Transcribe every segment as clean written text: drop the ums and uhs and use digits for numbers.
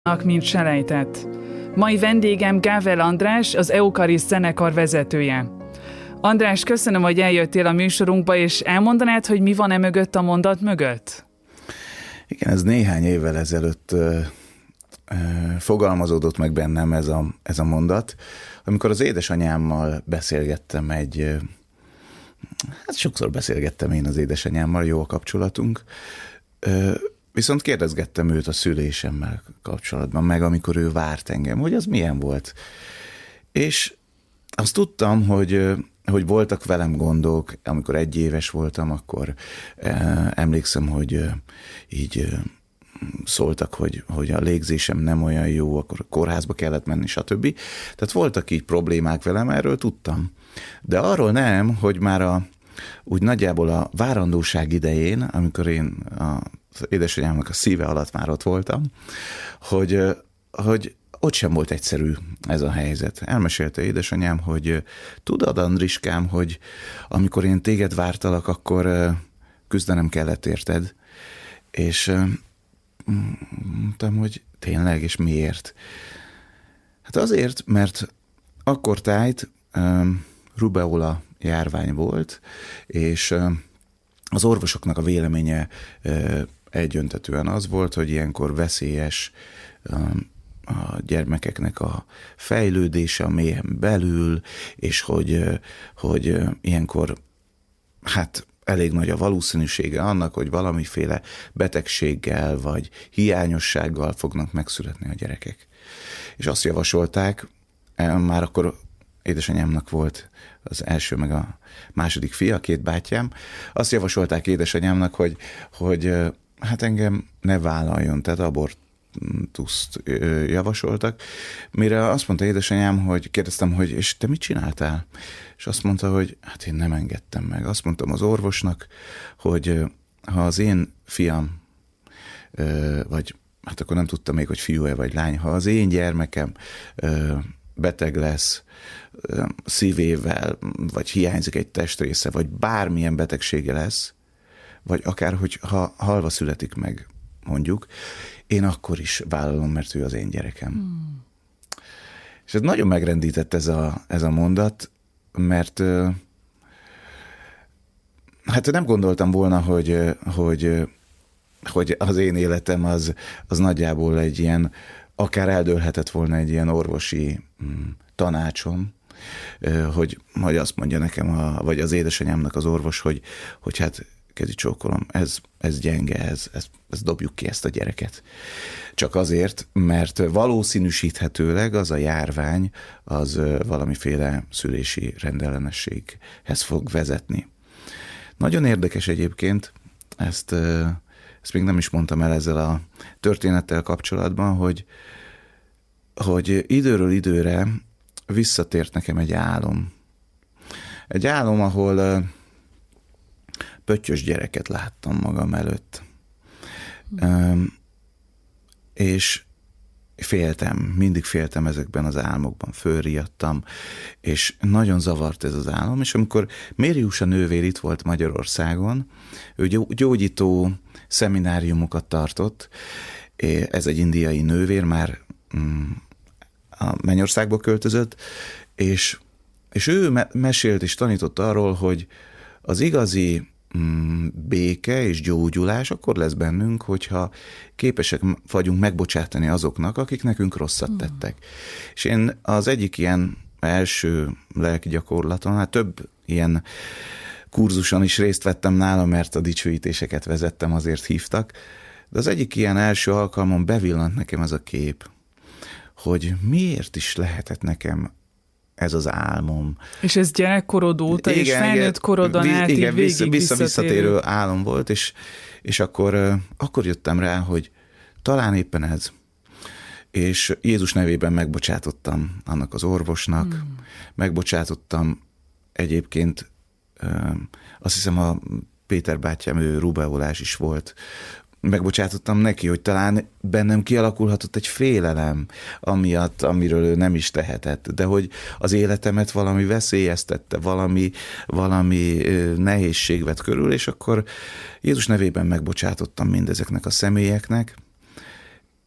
Mint selejtett. Mai vendégem Gável András, az Eukariszt zenekar vezetője. András, köszönöm, hogy eljöttél a műsorunkba, és elmondanád, hogy mi van mögött a mondat mögött? Igen, ez néhány évvel ezelőtt fogalmazódott meg bennem ez a mondat, amikor az édesanyámmal beszélgettem sokszor beszélgettem én az édesanyámmal, jó a kapcsolatunk, viszont kérdezgettem őt a szülésemmel kapcsolatban, meg amikor ő várt engem, hogy az milyen volt. És azt tudtam, hogy voltak velem gondok, amikor 1 éves voltam, akkor emlékszem, hogy így szóltak, hogy a légzésem nem olyan jó, akkor a kórházba kellett menni, stb. Tehát voltak így problémák velem, erről tudtam. De arról nem, hogy már úgy nagyjából a várandóság idején, amikor én az édesanyámnak a szíve alatt már ott voltam, hogy ott sem volt egyszerű ez a helyzet. Elmesélte édesanyám, hogy tudod, Andriskám, hogy amikor én téged vártalak, akkor küzdenem kellett érted. És mondtam, hogy tényleg, és miért? Hát azért, mert akkortájt rubeola járvány volt, és az orvosoknak a véleménye egyöntetően az volt, hogy ilyenkor veszélyes a gyermekeknek a fejlődése a mélyen belül, és hogy ilyenkor hát elég nagy a valószínűsége annak, hogy valamiféle betegséggel vagy hiányossággal fognak megszületni a gyerekek. És azt javasolták, már akkor édesanyámnak volt az első meg a második fia, 2 bátyám, azt javasolták édesanyámnak, hogy hát engem ne vállaljon, tehát abortuszt javasoltak, mire azt mondta édesanyám, hogy kérdeztem, hogy és te mit csináltál? És azt mondta, hogy hát én nem engedtem meg. Azt mondtam az orvosnak, hogy ha az én fiam, vagy hát akkor nem tudtam még, hogy fiú-e vagy lány, ha az én gyermekem beteg lesz szívével, vagy hiányzik egy testrésze, vagy bármilyen betegsége lesz, vagy akár, hogy ha halva születik meg, mondjuk, én akkor is vállalom, mert ő az én gyerekem. És ez nagyon megrendített ez a mondat, mert hát nem gondoltam volna, hogy az én életem az nagyjából egy ilyen, akár eldőlhetett volna egy ilyen orvosi tanácsom, hogy azt mondja nekem, vagy az édesanyámnak az orvos, hogy hát kezi csókolom, ez gyenge, ez dobjuk ki ezt a gyereket. Csak azért, mert valószínűsíthetőleg az a járvány az valamiféle szülési rendellenességhez fog vezetni. Nagyon érdekes egyébként, ezt még nem is mondtam el ezzel a történettel kapcsolatban, hogy időről időre visszatért nekem egy álom. Egy álom, ahol pöttyös gyereket láttam magam előtt. És mindig féltem ezekben az álmokban, fölriadtam, és nagyon zavart ez az álom, és amikor Mériusa nővér itt volt Magyarországon, ő gyógyító szemináriumokat tartott, ez egy indiai nővér, már a Mennyországba költözött, és ő mesélt és tanított arról, hogy az igazi béke és gyógyulás akkor lesz bennünk, hogyha képesek vagyunk megbocsátani azoknak, akik nekünk rosszat tettek. És én az egyik ilyen első lelki gyakorlaton, hát több ilyen kurzuson is részt vettem nála, mert a dicsőítéseket vezettem, azért hívtak, de az egyik ilyen első alkalmon bevillant nekem ez a kép, hogy miért is lehetett nekem ez az álmom. És ez gyerekkorod óta, és felnőtt korodon át így végig visszatérő álom volt, és akkor jöttem rá, hogy talán éppen ez. És Jézus nevében megbocsátottam annak az orvosnak, megbocsátottam egyébként, azt hiszem a Péter bátyám, ő rubeolás is volt, megbocsátottam neki, hogy talán bennem kialakulhatott egy félelem amiatt, amiről ő nem is tehetett, de hogy az életemet valami veszélyeztette, valami nehézség vett körül, és akkor Jézus nevében megbocsátottam mindezeknek a személyeknek,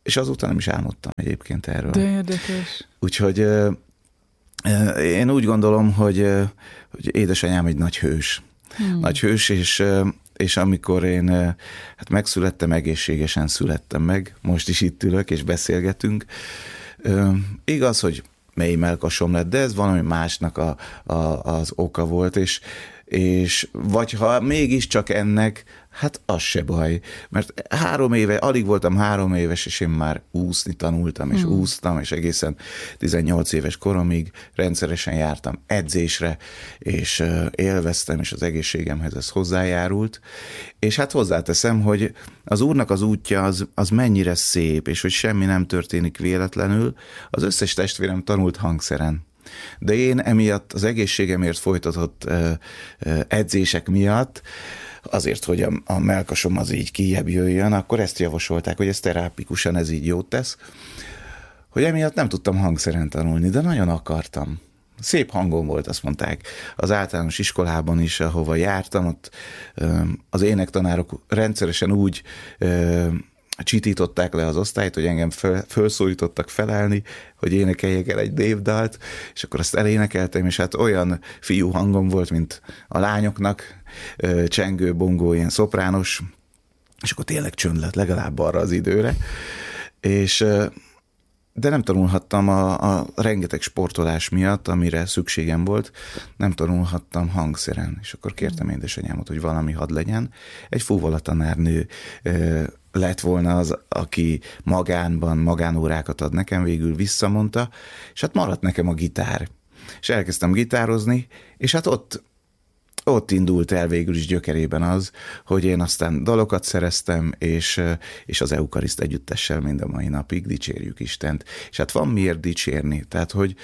és azóta nem is álmodtam egyébként erről. De érdekes. Úgyhogy én úgy gondolom, hogy édesanyám egy nagy hős. Nagy hős, és amikor én hát megszülettem, egészségesen születtem meg, most is itt ülök, és beszélgetünk. Igaz, hogy mély mellkasom lett, de ez valami másnak az oka volt, és vagy ha mégiscsak ennek, hát az se baj, mert alig voltam 3 éves, és én már úszni tanultam, és úsztam, és egészen 18 éves koromig rendszeresen jártam edzésre, és élveztem, és az egészségemhez ez hozzájárult, és hát hozzáteszem, hogy az Úrnak az útja az mennyire szép, és hogy semmi nem történik véletlenül. Az összes testvérem tanult hangszeren, de én emiatt az egészségemért folytatott edzések miatt, azért, hogy a mellkasom az így kijebb jöjjön, akkor ezt javasolták, hogy ez terápikusan ez így jót tesz, hogy emiatt nem tudtam hangszeren tanulni, de nagyon akartam. Szép hangom volt, azt mondták. Az általános iskolában is, ahova jártam, ott az énektanárok rendszeresen úgy csitították le az osztályt, hogy engem felszólítottak felállni, hogy énekeljek el egy névdalt, és akkor azt elénekeltem, és hát olyan fiú hangom volt, mint a lányoknak, csengő, bongó, ilyen szoprános, és akkor tényleg csönd lett legalább arra az időre, de nem tanulhattam a rengeteg sportolás miatt, amire szükségem volt, nem tanulhattam hangszeren, és akkor kértem édesanyámot, hogy valami hadd legyen. Egy fuvola-tanárnő lett volna az, aki magánórákat ad nekem, végül visszamondta, és hát maradt nekem a gitár. És elkezdtem gitározni, és hát ott indult el végül is gyökerében az, hogy én aztán dalokat szereztem, és az Eukariszt együttessel mind a mai napig dicsérjük Istent. És hát van miért dicsérni, tehát hogy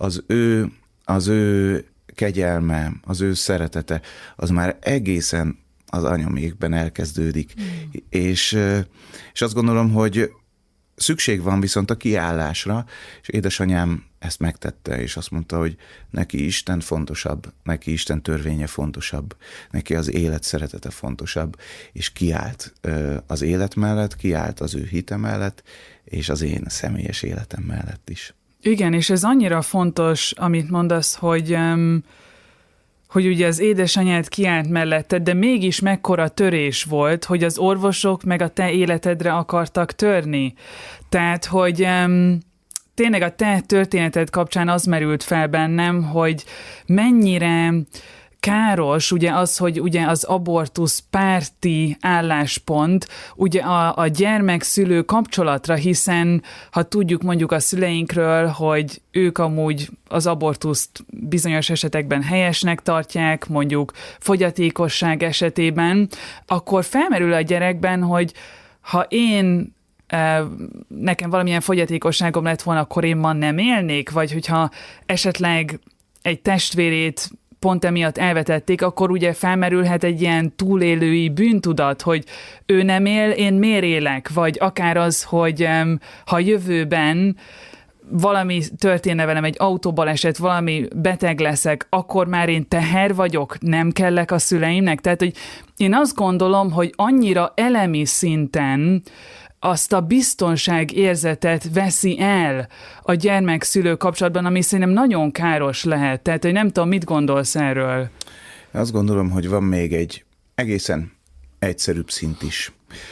az ő kegyelme, az ő szeretete, az már egészen az anyamékben elkezdődik. És azt gondolom, hogy szükség van viszont a kiállásra, és édesanyám ezt megtette, és azt mondta, hogy neki Isten fontosabb, neki Isten törvénye fontosabb, neki az élet szeretete fontosabb, és kiállt az élet mellett, kiállt az ő hite mellett, és az én személyes életem mellett is. Igen, és ez annyira fontos, amit mondasz, hogy ugye az édesanyád kiállt melletted, de mégis mekkora törés volt, hogy az orvosok meg a te életedre akartak törni. Tehát, hogy tényleg a te történeted kapcsán az merült fel bennem, hogy mennyire káros ugye az, hogy ugye az abortusz párti álláspont ugye a gyermek-szülő kapcsolatra, hiszen ha tudjuk mondjuk a szüleinkről, hogy ők amúgy az abortuszt bizonyos esetekben helyesnek tartják, mondjuk fogyatékosság esetében, akkor felmerül a gyerekben, hogy ha nekem valamilyen fogyatékosságom lett volna, akkor én ma nem élnék, vagy hogyha esetleg egy testvérét pont emiatt elvetették, akkor ugye felmerülhet egy ilyen túlélői bűntudat, hogy ő nem él, én miért élek? Vagy akár az, hogy ha jövőben valami történne velem, egy autóbaleset, valami beteg leszek, akkor már én teher vagyok, nem kellek a szüleimnek? Tehát, hogy én azt gondolom, hogy annyira elemi szinten azt a biztonságérzetet veszi el a gyermek-szülő kapcsolatban, ami szerintem nagyon káros lehet. Tehát, hogy nem tudom, mit gondolsz erről? Azt gondolom, hogy van még egy egészen egyszerűbb szint is,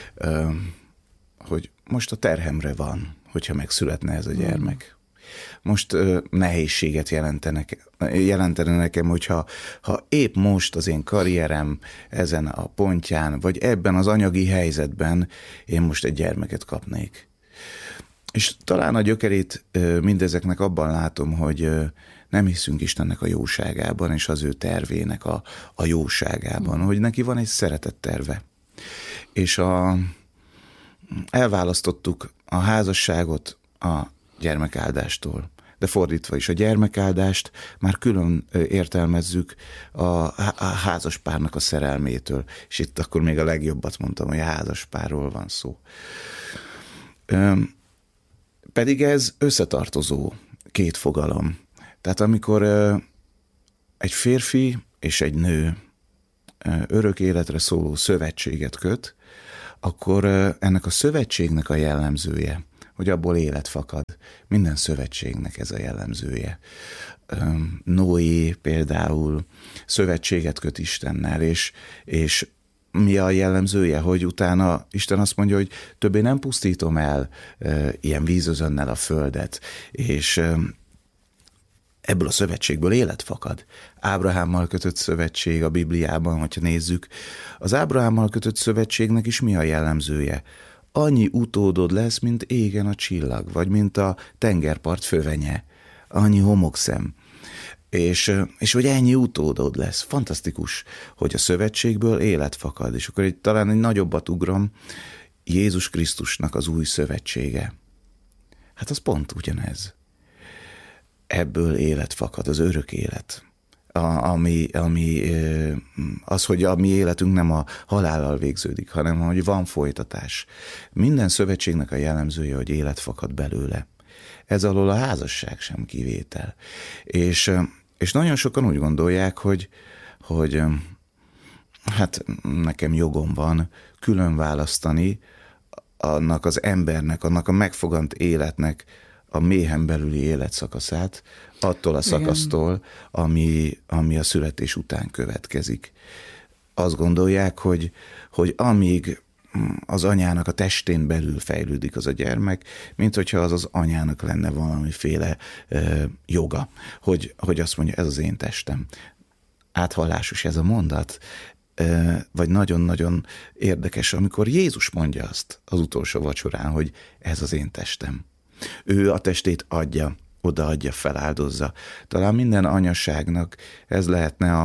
hogy most a terhemre van, hogyha megszületne ez a gyermek. Most nehézséget jelentene nekem, hogyha épp most az én karrierem ezen a pontján, vagy ebben az anyagi helyzetben én most egy gyermeket kapnék. És talán a gyökerét mindezeknek abban látom, hogy nem hiszünk Istennek a jóságában, és az ő tervének a jóságában, hogy neki van egy szeretett terve. És elválasztottuk a házasságot a gyermekáldástól. De fordítva is, a gyermekáldást már külön értelmezzük a házaspárnak a szerelmétől. És itt akkor még a legjobbat mondtam, hogy a házaspárról van szó. Pedig ez összetartozó két fogalom. Tehát amikor egy férfi és egy nő örök életre szóló szövetséget köt, akkor ennek a szövetségnek a jellemzője hogy abból élet fakad. Minden szövetségnek ez a jellemzője. Noé például szövetséget köt Istennel, és mi a jellemzője, hogy utána Isten azt mondja, hogy többé nem pusztítom el ilyen vízözönnel a földet, és ebből a szövetségből élet fakad. Ábrahámmal kötött szövetség a Bibliában, hogyha nézzük, az Ábrahámmal kötött szövetségnek is mi a jellemzője? Annyi utódod lesz, mint égen a csillag, vagy mint a tengerpart fövenye, annyi homokszem. És hogy ennyi utódod lesz. Fantasztikus, hogy a szövetségből élet fakad. És akkor talán egy nagyobbat ugrom, Jézus Krisztusnak az új szövetsége. Hát az pont ugyanez. Ebből élet fakad, az örök élet. Az, hogy a mi életünk nem a halállal végződik, hanem hogy van folytatás. Minden szövetségnek a jellemzője, hogy élet fakad belőle. Ez alól a házasság sem kivétel. És nagyon sokan úgy gondolják, hogy hát nekem jogom van külön választani annak az embernek, annak a megfogant életnek a méhen belüli életszakaszát attól a szakasztól, ami a születés után következik. Azt gondolják, hogy amíg az anyának a testén belül fejlődik az a gyermek, mint hogyha az anyának lenne valamiféle joga, hogy azt mondja, ez az én testem. Áthallásos ez a mondat, vagy nagyon-nagyon érdekes, amikor Jézus mondja azt az utolsó vacsorán, hogy ez az én testem. Ő a testét adja, odaadja, feláldozza. Talán minden anyaságnak ez lehetne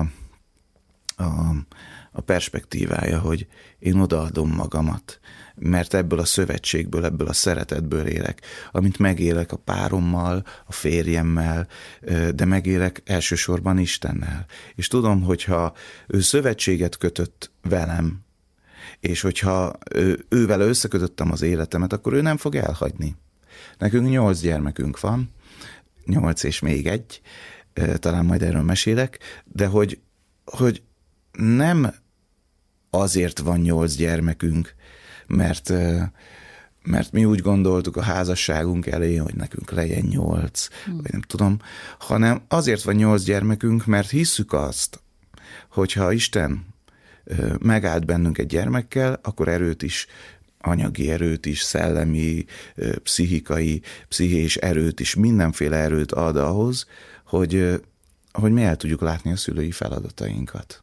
a perspektívája, hogy én odaadom magamat, mert ebből a szövetségből, ebből a szeretetből élek, amint megélek a párommal, a férjemmel, de megélek elsősorban Istennel. És tudom, hogyha ő szövetséget kötött velem, és hogyha ővel összekötöttem az életemet, akkor ő nem fog elhagyni. Nekünk 8 gyermekünk van, 8 és még 1, talán majd erről mesélek, de hogy nem azért van 8 gyermekünk, mert mi úgy gondoltuk a házasságunk elején, hogy nekünk legyen 8, vagy nem tudom, hanem azért van 8 gyermekünk, mert hisszük azt, hogyha Isten megállt bennünk egy gyermekkel, akkor erőt is, anyagi erőt is, szellemi, pszichés erőt is, mindenféle erőt ad ahhoz, hogy mi el tudjuk látni a szülői feladatainkat.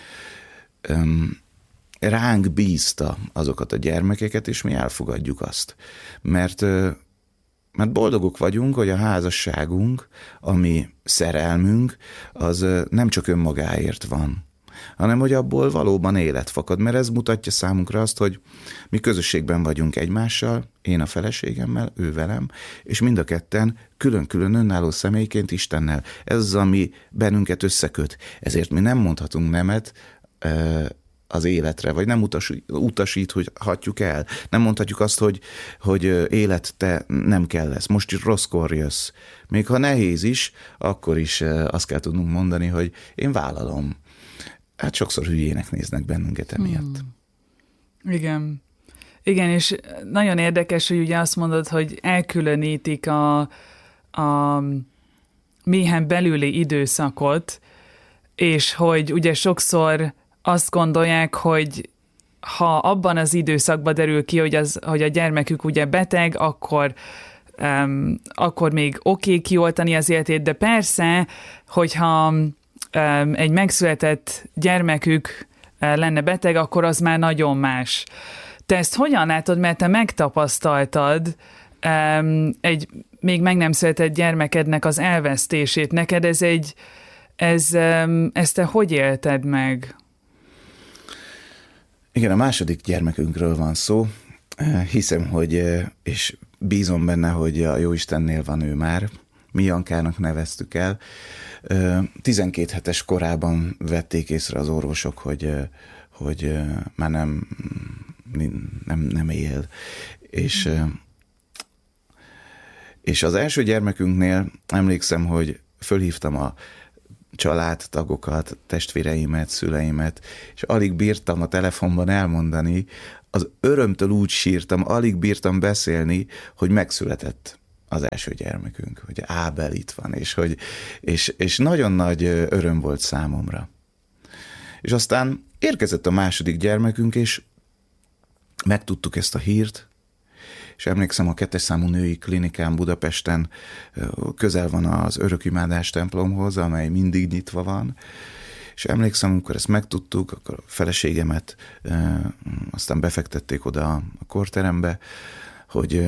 Ránk bízta azokat a gyermekeket, és mi elfogadjuk azt. Mert boldogok vagyunk, hogy a házasságunk, ami szerelmünk, az nem csak önmagáért van, hanem hogy abból valóban élet fakad, mert ez mutatja számunkra azt, hogy mi közösségben vagyunk egymással, én a feleségemmel, ő velem, és mind a ketten külön-külön önálló személyként Istennel. Ez az, ami bennünket összeköt. Ezért mi nem mondhatunk nemet az életre, vagy nem utasíthatjuk el. Nem mondhatjuk azt, hogy élet, te nem kell lesz. Most is rosszkor jössz. Még ha nehéz is, akkor is azt kell tudnunk mondani, hogy én vállalom. Hát sokszor hülyének néznek bennünket emiatt. Igen. Igen, és nagyon érdekes, hogy ugye azt mondod, hogy elkülönítik a méhen belüli időszakot, és hogy ugye sokszor azt gondolják, hogy ha abban az időszakban derül ki, hogy a gyermekük ugye beteg, akkor még oké kioltani az életét, de persze, hogyha egy megszületett gyermekük lenne beteg, akkor az már nagyon más. Te ezt hogyan látod, mert te megtapasztaltad egy még meg nem született gyermekednek az elvesztését. Neked ezt te hogy élted meg? Igen, a második gyermekünkről van szó. Hiszem, hogy, és bízom benne, hogy a Jóistennél van ő már. Mi Jankának neveztük el. 12 hetes korában vették észre az orvosok, hogy már nem él. És az első gyermekünknél emlékszem, hogy fölhívtam a családtagokat, testvéreimet, szüleimet, és alig bírtam a telefonban elmondani, az örömtől úgy sírtam, alig bírtam beszélni, hogy megszületett az első gyermekünk, hogy Ábel itt van, és nagyon nagy öröm volt számomra. És aztán érkezett a második gyermekünk, és megtudtuk ezt a hírt, és emlékszem, a 2. számú női klinikán Budapesten közel van az Örökimádás templomhoz, amely mindig nyitva van, és emlékszem, amikor ezt megtudtuk, akkor a feleségemet aztán befektették oda a korterembe, hogy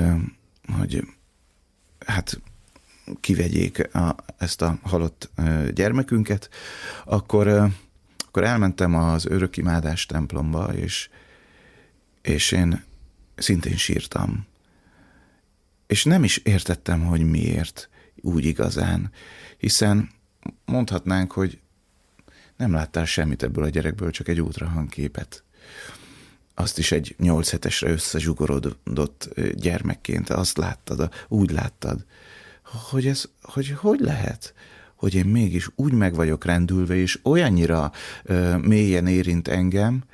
hát kivegyék ezt a halott gyermekünket, akkor elmentem az Örökimádás templomba, és én szintén sírtam. És nem is értettem, hogy miért úgy igazán, hiszen mondhatnánk, hogy nem láttál semmit ebből a gyerekből, csak egy ultrahangképet. Azt is egy 8 hetesre összezsugorodott gyermekként, azt láttad, úgy láttad, hogy lehet, hogy én mégis úgy meg vagyok rendülve, és olyannyira mélyen érint engem,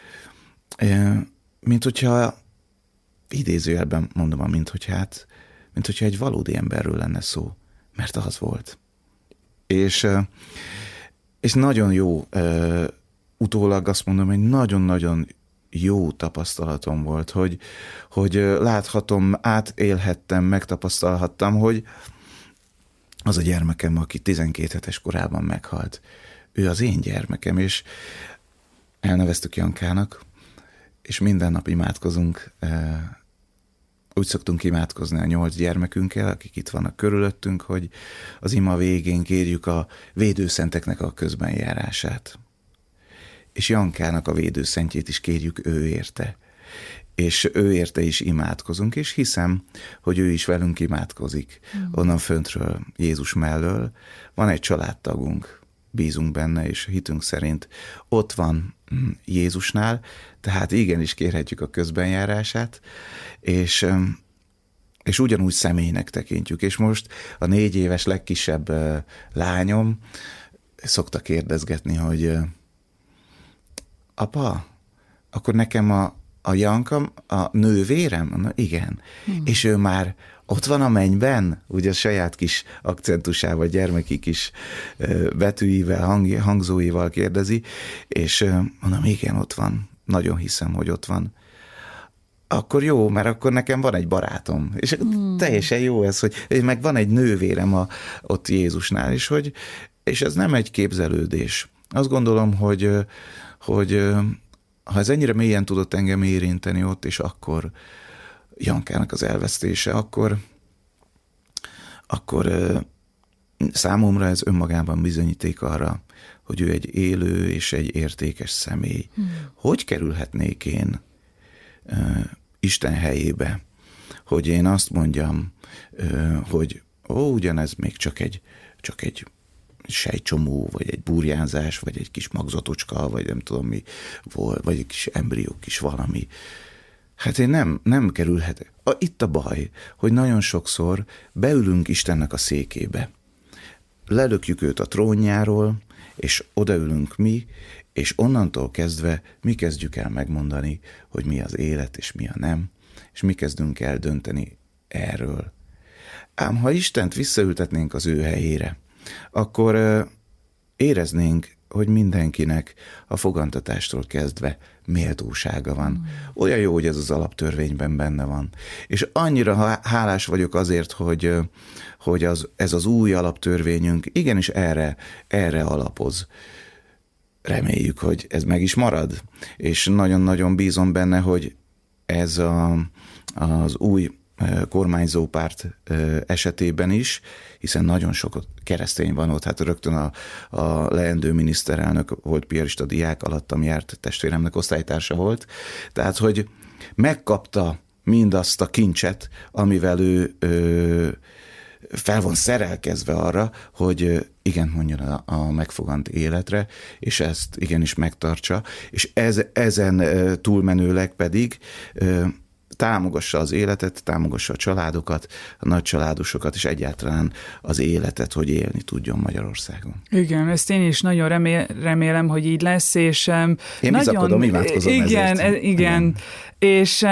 mint hogyha, idézőjelben mondom, mint hogyha egy valódi emberről lenne szó, mert az volt. És nagyon jó, utólag azt mondom, egy nagyon-nagyon jó tapasztalatom volt, hogy láthatom, átélhettem, megtapasztalhattam, hogy az a gyermekem, aki 12 hetes korában meghalt, ő az én gyermekem, és elneveztük Jankának, és minden nap imádkozunk, úgy szoktunk imádkozni a 8 gyermekünkkel, akik itt vannak körülöttünk, hogy az ima végén kérjük a védőszenteknek a közbenjárását. És Jankának a védőszentjét is kérjük ő érte. És ő érte is imádkozunk, és hiszem, hogy ő is velünk imádkozik. Onnan föntről, Jézus mellől van egy családtagunk, bízunk benne, és hitünk szerint ott van Jézusnál, tehát igenis kérhetjük a közbenjárását, és ugyanúgy személynek tekintjük. És most a 4 éves legkisebb lányom szokta kérdezgetni, hogy apa, akkor nekem a Janka a nővérem? Na, igen. És ő már ott van a mennyben, ugye a saját kis akcentusával, gyermeki kis betűivel, hangzóival kérdezi, és mondom, igen, ott van. Nagyon hiszem, hogy ott van. Akkor jó, mert akkor nekem van egy barátom. És teljesen jó ez, hogy meg van egy nővérem ott Jézusnál, és ez nem egy képzelődés. Azt gondolom, hogy ha ez ennyire mélyen tudott engem érinteni ott, és akkor Jankának az elvesztése, akkor számomra ez önmagában bizonyíték arra, hogy ő egy élő és egy értékes személy. Hogy kerülhetnék én Isten helyébe, hogy én azt mondjam, hogy ugyanez még csak egy sejtcsomó, vagy egy burjánzás, vagy egy kis magzatocska, vagy nem tudom mi volt, vagy egy kis embrió, kis valami. Hát én nem kerülhetek. Itt a baj, hogy nagyon sokszor beülünk Istennek a székébe. Lelökjük őt a trónjáról, és odaülünk mi, és onnantól kezdve mi kezdjük el megmondani, hogy mi az élet, és mi a nem, és mi kezdünk el dönteni erről. Ám ha Istent visszaültetnénk az ő helyére, akkor éreznénk, hogy mindenkinek a fogantatástól kezdve méltósága van. Olyan jó, hogy ez az alaptörvényben benne van. És annyira hálás vagyok azért, hogy ez az új alaptörvényünk igenis erre alapoz. Reméljük, hogy ez meg is marad. És nagyon-nagyon bízom benne, hogy ez az új kormányzó párt esetében is, hiszen nagyon sok keresztény van ott, hát rögtön a leendő miniszterelnök volt piarista diák, alattam járt testvéremnek osztálytársa volt, tehát hogy megkapta mindazt a kincset, amivel ő fel van szerelkezve arra, hogy igen mondjon a megfogant életre, és ezt igenis megtartsa, és ezen túlmenőleg pedig támogassa az életet, támogassa a családokat, a nagycsaládosokat, és egyáltalán az életet, hogy élni tudjon Magyarországon. Igen, ezt én is nagyon remélem, hogy így lesz, és én bizakodom, imádkozom ezért. Igen. És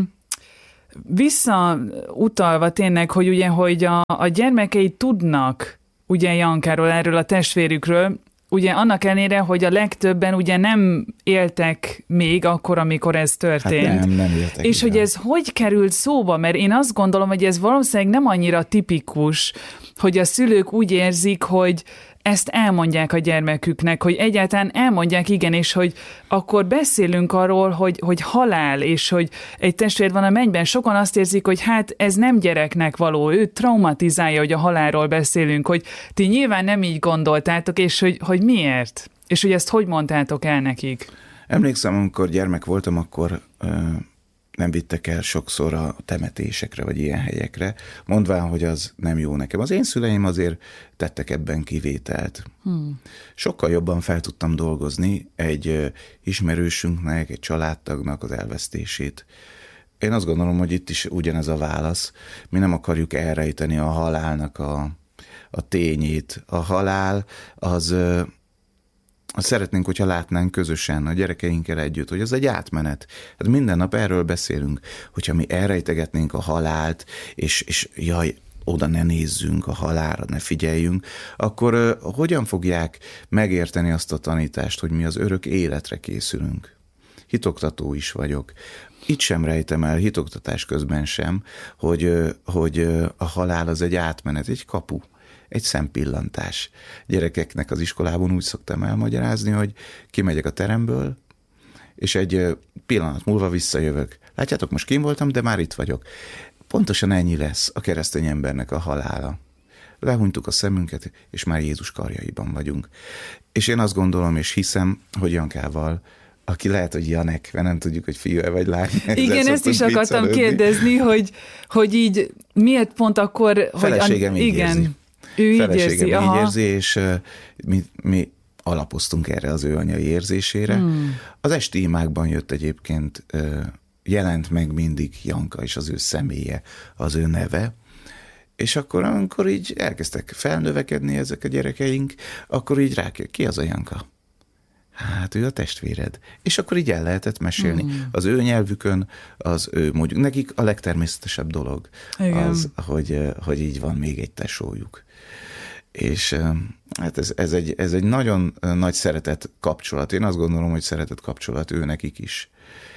visszautalva tényleg, hogy ugye, hogy a gyermekei tudnak ugye Jankáról, erről a testvérükről, ugye annak ellenére, hogy a legtöbben ugye nem éltek még akkor, amikor ez történt. Hát nem éltek. És igen. Hogy ez hogy került szóba? Mert én azt gondolom, hogy ez valószínűleg nem annyira tipikus, hogy a szülők úgy érzik, hogy ezt elmondják a gyermeküknek, hogy egyáltalán elmondják, igen, és hogy akkor beszélünk arról, hogy halál, és hogy egy testvér van a mennyben. Sokan azt érzik, hogy hát ez nem gyereknek való, ő traumatizálja, hogy a halálról beszélünk, hogy ti nyilván nem így gondoltátok, és hogy miért? És hogy ezt hogy mondtátok el nekik? Emlékszem, amikor gyermek voltam, akkor nem vittek el sokszor a temetésekre, vagy ilyen helyekre, mondván, hogy az nem jó nekem. Az én szüleim azért tettek ebben kivételt. Sokkal jobban fel tudtam dolgozni egy ismerősünknek, egy családtagnak az elvesztését. Én azt gondolom, hogy itt is ugyanez a válasz. Mi nem akarjuk elrejteni a halálnak a tényét. A halál az... Szeretnénk, hogyha látnánk közösen a gyerekeinkkel együtt, hogy ez egy átmenet. Hát minden nap erről beszélünk, hogyha mi elrejtegetnénk a halált, és jaj, oda ne nézzünk a halálra, ne figyeljünk, akkor hogyan fogják megérteni azt a tanítást, hogy mi az örök életre készülünk? Hitoktató is vagyok. Itt sem rejtem el, hitoktatás közben sem, hogy a halál az egy átmenet, egy kapu. Egy szempillantás. Gyerekeknek az iskolában úgy szoktam elmagyarázni, hogy kimegyek a teremből, és egy pillanat múlva visszajövök. Látjátok, most kim voltam, de már itt vagyok. Pontosan ennyi lesz a keresztény embernek a halála. Lehúnytuk a szemünket, és már Jézus karjaiban vagyunk. És én azt gondolom, és hiszem, hogy Jankával, aki lehet, hogy Janek, mert nem tudjuk, hogy fiú-e vagy lány. Igen, ezt is akartam kérdezni, hogy így miért pont akkor... Feleségem így érzi. Ő így érzi, és mi alapoztunk erre az ő anyai érzésére. Az esti imákban jött egyébként, jelent meg mindig Janka és az ő személye, az ő neve, és akkor, amikor így elkezdtek felnövekedni ezek a gyerekeink, akkor így ki az a Janka? Hát ő a testvéred. És akkor így el lehetett mesélni. Az ő nyelvükön, az ő mondjuk, nekik a legtermészetesebb dolog az, hogy így van még egy tesójuk. És hát ez egy nagyon nagy szeretett kapcsolat. Én azt gondolom, hogy szeretett kapcsolat ő nekik is.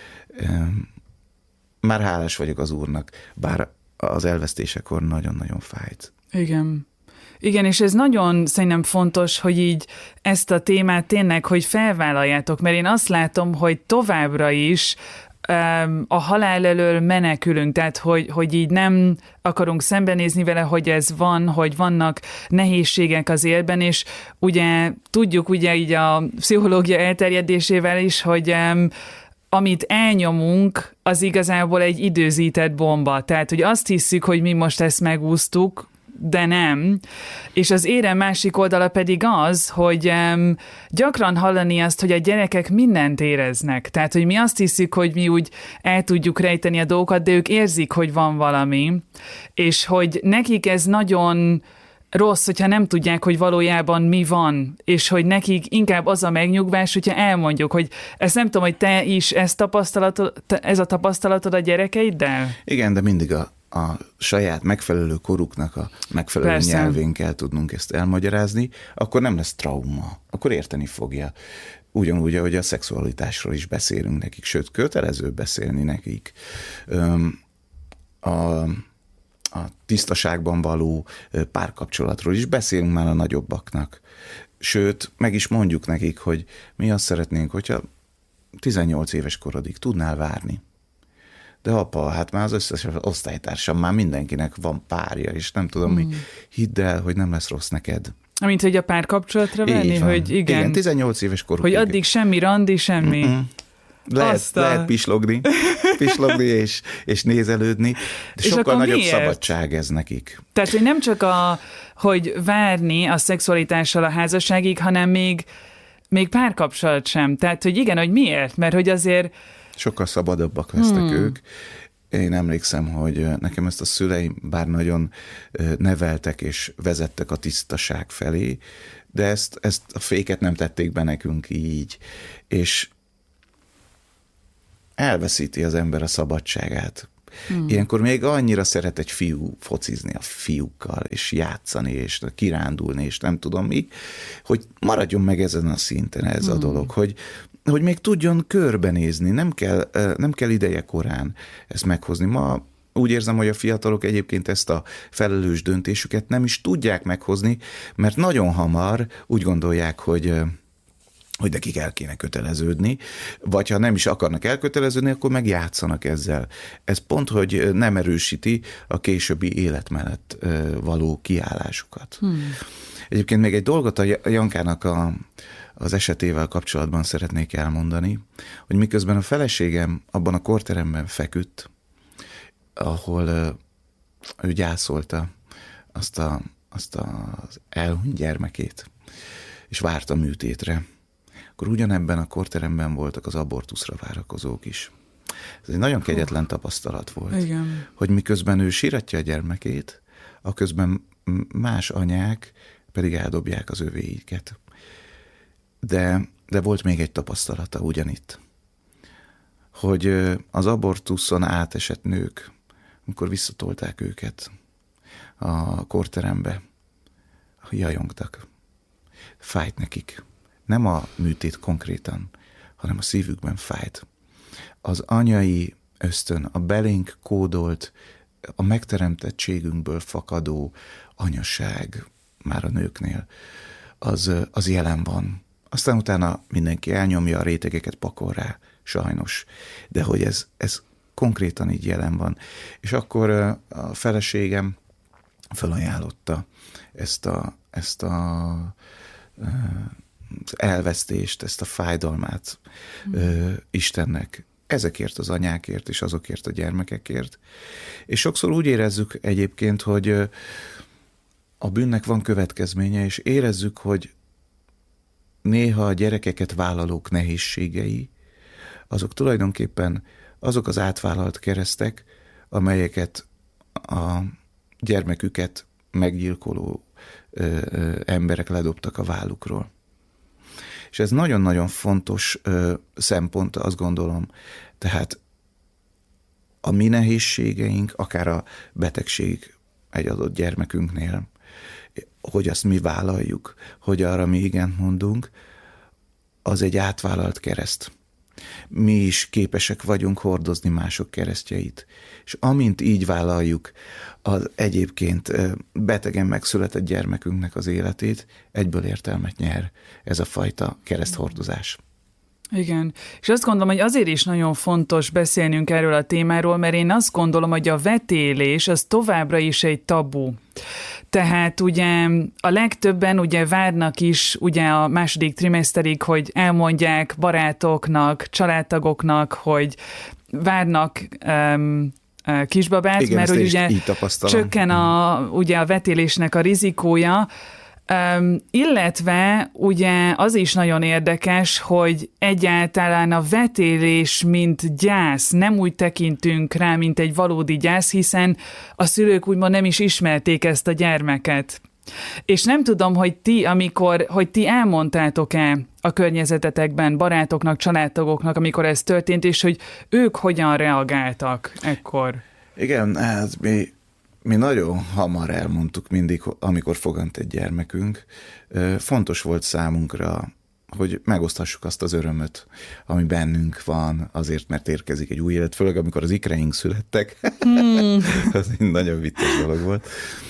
Már hálás vagyok az Úrnak, bár az elvesztésekor nagyon-nagyon fájt. Igen, és ez nagyon szerintem fontos, hogy így ezt a témát tényleg, hogy felvállaljátok, mert én azt látom, hogy továbbra is a halál elől menekülünk, tehát hogy így nem akarunk szembenézni vele, hogy ez van, hogy vannak nehézségek az életben, és ugye tudjuk ugye így a pszichológia elterjedésével is, hogy amit elnyomunk, az igazából egy időzített bomba. Tehát, hogy azt hiszük, hogy mi most ezt megúsztuk, de nem. És az érem másik oldala pedig az, hogy gyakran hallani azt, hogy a gyerekek mindent éreznek. Tehát, hogy mi azt hiszük, hogy mi úgy el tudjuk rejteni a dolgokat, de ők érzik, hogy van valami. És hogy nekik ez nagyon rossz, hogyha nem tudják, hogy valójában mi van, és hogy nekik inkább az a megnyugvás, hogyha elmondjuk, hogy ezt nem tudom, hogy te is ez a tapasztalatod a gyerekeiddel? Igen, de mindig a saját megfelelő koruknak a megfelelő Persze. nyelvén kell tudnunk ezt elmagyarázni, akkor nem lesz trauma, akkor érteni fogja. Ugyanúgy, ahogy a szexualitásról is beszélünk nekik, sőt, kötelező beszélni nekik. A tisztaságban való párkapcsolatról is beszélünk már a nagyobbaknak. Sőt, meg is mondjuk nekik, hogy mi azt szeretnénk, hogyha 18 éves korodig tudnál várni. De apa, hát már az összes osztálytársam, már mindenkinek van párja, és nem tudom mi, hidd el, hogy nem lesz rossz neked. Mint hogy a párkapcsolatra venni, hogy igen. 18 éves korukig. Hogy addig semmi randi, semmi. Lehet pislogni és nézelődni, de sokkal nagyobb miért? Szabadság ez nekik. Tehát, hogy nem csak hogy várni a szexualitással a házasságig, hanem még párkapcsolat sem. Tehát, hogy igen, hogy miért? Mert hogy azért... Sokkal szabadabbak lesznek ők, én emlékszem, hogy nekem ezt a szüleim bár nagyon neveltek és vezettek a tisztaság felé, de ezt a féket nem tették be nekünk így, és elveszíti az ember a szabadságát. Ilyenkor még annyira szeret egy fiú focizni a fiúkkal, és játszani, és kirándulni, és nem tudom mi, hogy maradjon meg ezen a szinten ez a dolog, hogy még tudjon körbenézni, nem kell ideje korán ezt meghozni. Ma úgy érzem, hogy a fiatalok egyébként ezt a felelős döntésüket nem is tudják meghozni, mert nagyon hamar úgy gondolják, hogy nekik el kéne köteleződni, vagy ha nem is akarnak elköteleződni, akkor meg játszanak ezzel. Ez pont, hogy nem erősíti a későbbi élet mellett való kiállásukat. Egyébként még egy dolgot a Jankának az esetével kapcsolatban szeretnék elmondani, hogy miközben a feleségem abban a korteremben feküdt, ahol ő gyászolta azt az elhunyt gyermekét, és várta műtétre, akkor ugyanebben a korteremben voltak az abortuszra várakozók is. Ez egy nagyon kegyetlen tapasztalat volt. Igen. Hogy miközben ő síratja a gyermekét, aközben más anyák pedig eldobják az övéiket. De volt még egy tapasztalata ugyanitt, hogy az abortuszon átesett nők, amikor visszatolták őket a korterembe, jajongtak. Fájt nekik. Nem a műtét konkrétan, hanem a szívükben fájt. Az anyai ösztön, a belénk kódolt, a megteremtettségünkből fakadó anyaság már a nőknél, az jelen van. Aztán utána mindenki elnyomja, a rétegeket pakol rá, sajnos. De hogy ez konkrétan így jelen van. És akkor a feleségem felajánlotta ezt a az elvesztést, ezt a fájdalmát Istennek. Ezekért az anyákért és azokért a gyermekekért. És sokszor úgy érezzük egyébként, hogy a bűnnek van következménye, és érezzük, hogy néha a gyerekeket vállalók nehézségei, azok tulajdonképpen azok az átvállalt keresztek, amelyeket a gyermeküket meggyilkoló emberek ledobtak a vállukról. És ez nagyon-nagyon fontos szempont, azt gondolom. Tehát a mi nehézségeink, akár a betegség egy adott gyermekünknél, hogy azt mi vállaljuk, hogy arra mi igent mondunk, az egy átvállalt kereszt. Mi is képesek vagyunk hordozni mások keresztjeit. És amint így vállaljuk az egyébként betegen megszületett gyermekünknek az életét, egyből értelmet nyer ez a fajta kereszthordozás. Igen, és azt gondolom, hogy azért is nagyon fontos beszélnünk erről a témáról, mert én azt gondolom, hogy a vetélés az továbbra is egy tabu. Tehát ugye a legtöbben ugye várnak is ugye a második trimeszterig, hogy elmondják barátoknak, családtagoknak, várnak kisbabát, igen, mert hogy ugye csökken ugye a vetélésnek a rizikója, illetve ugye az is nagyon érdekes, hogy egyáltalán a vetélés mint gyász, nem úgy tekintünk rá, mint egy valódi gyász, hiszen a szülők úgymond nem is ismerték ezt a gyermeket. És nem tudom, hogy ti elmondtátok-e a környezetetekben barátoknak, családtagoknak, amikor ez történt, és hogy ők hogyan reagáltak ekkor? Igen, hát mi nagyon hamar elmondtuk mindig, amikor fogant egy gyermekünk. Fontos volt számunkra, hogy megosztassuk azt az örömöt, ami bennünk van, azért, mert érkezik egy új élet, főleg amikor az ikreink születtek. Az egy nagyon vicces dolog volt.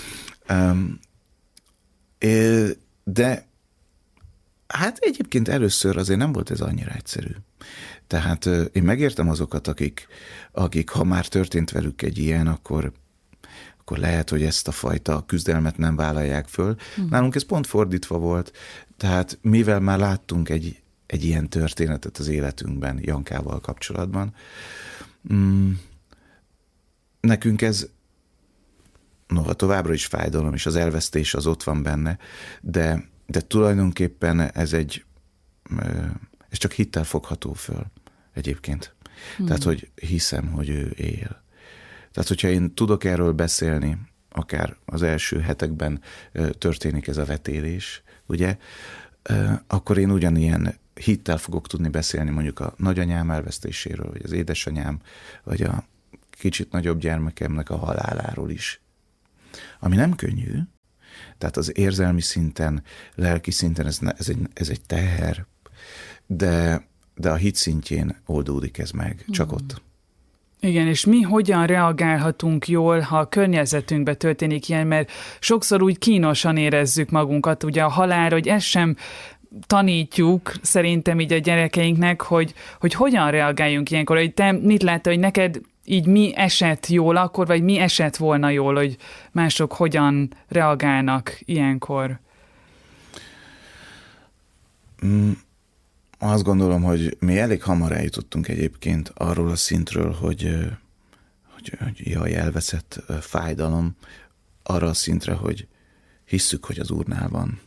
De hát egyébként először azért nem volt ez annyira egyszerű. Tehát én megértem azokat, akik ha már történt velük egy ilyen, akkor lehet, hogy ezt a fajta küzdelmet nem vállalják föl. Nálunk ez pont fordítva volt, tehát mivel már láttunk egy ilyen történetet az életünkben, Jankával kapcsolatban, nekünk ez noha továbbra is fájdalom, és az elvesztés az ott van benne, de tulajdonképpen ez csak hittel fogható föl egyébként. Tehát, hogy hiszem, hogy ő él. Tehát, hogyha én tudok erről beszélni, akár az első hetekben történik ez a vetélés, ugye, akkor én ugyanilyen hittel fogok tudni beszélni mondjuk a nagyanyám elvesztéséről, vagy az édesanyám, vagy a kicsit nagyobb gyermekemnek a haláláról is. Ami nem könnyű, tehát az érzelmi szinten, lelki szinten ez egy teher, de a hit szintjén oldódik ez meg, csak ott. Igen, és mi hogyan reagálhatunk jól, ha a környezetünkben történik ilyen, mert sokszor úgy kínosan érezzük magunkat, ugye a halálra, hogy ezt sem tanítjuk szerintem így a gyerekeinknek, hogy hogyan reagáljunk ilyenkor, hogy te mit láttál, hogy neked így mi esett jól akkor, vagy mi esett volna jól, hogy mások hogyan reagálnak ilyenkor? Azt gondolom, hogy mi elég hamar eljutottunk egyébként arról a szintről, hogy jaj, elveszett fájdalom, arra a szintre, hogy hisszük, hogy az Úrnál van.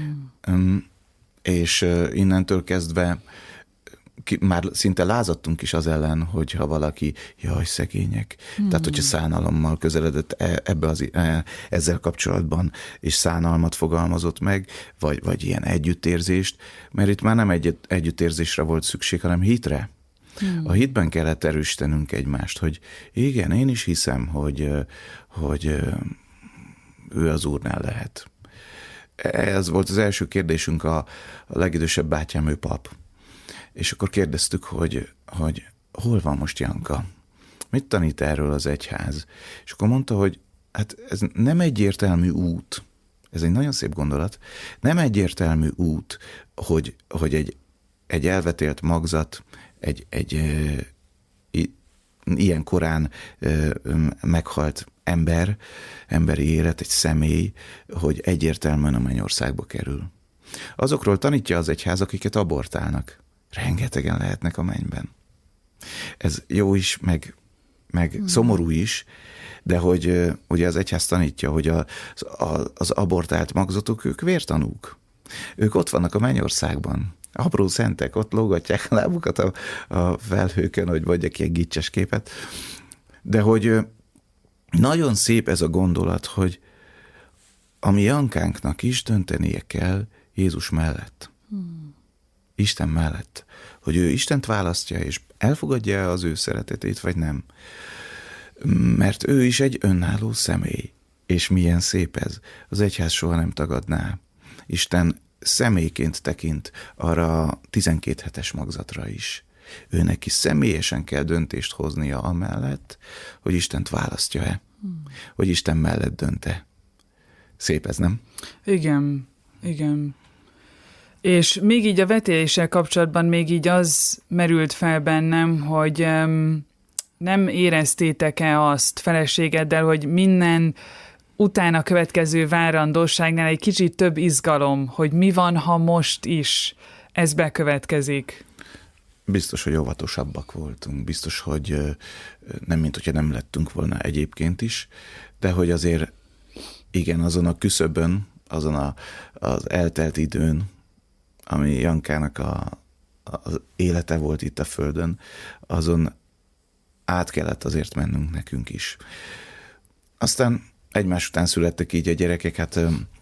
És innentől kezdve már szinte lázadtunk is az ellen, hogyha valaki, jaj, szegények. Tehát, hogyha szánalommal közeledett ezzel kapcsolatban, és szánalmat fogalmazott meg, vagy ilyen együttérzést, mert itt már nem együttérzésre volt szükség, hanem hitre. A hitben kellett erősítenünk egymást, hogy igen, én is hiszem, hogy ő az Úrnál lehet. Ez volt az első kérdésünk, a legidősebb bátyám, ő pap. És akkor kérdeztük, hogy hol van most Janka? Mit tanít erről az egyház? És akkor mondta, hogy hát ez nem egyértelmű út. Ez egy nagyon szép gondolat. Nem egyértelmű út, hogy egy elvetélt magzat, egy ilyen korán meghalt emberi élet, egy személy, hogy egyértelműen a mennyországba kerül. Azokról tanítja az egyház, akiket abortálnak. Rengetegen lehetnek a mennyben. Ez jó is, meg szomorú is, de hogy ugye az egyház tanítja, hogy az abortált magzatok, ők vértanúk. Ők ott vannak a mennyországban. Apró szentek, ott lógatják a lábukat a felhőkön, hogy mondjak ilyen gicses képet. De hogy nagyon szép ez a gondolat, hogy a mi Jankánknak is döntenie kell Jézus mellett. Isten mellett. Hogy ő Istent választja, és elfogadja az ő szeretetét, vagy nem. Mert ő is egy önálló személy. És milyen szép ez. Az egyház soha nem tagadná. Isten személyként tekint arra a 12 hetes magzatra is. Ő neki személyesen kell döntést hoznia amellett, hogy Istent választja-e. Hogy Isten mellett dönt-e. Szép ez, nem? Igen, igen. És még így a vetéléssel kapcsolatban még így az merült fel bennem, hogy nem éreztétek-e azt feleségeddel, hogy minden utána következő várandóságnál egy kicsit több izgalom, hogy mi van, ha most is ez bekövetkezik? Biztos, hogy óvatosabbak voltunk, biztos, hogy nem, mint hogyha nem lettünk volna egyébként is, de hogy azért igen, azon a küszöbön, azon az eltelt időn, ami Jankának az élete volt itt a földön, azon át kellett azért mennünk nekünk is. Aztán egymás után születtek így a gyerekek, hát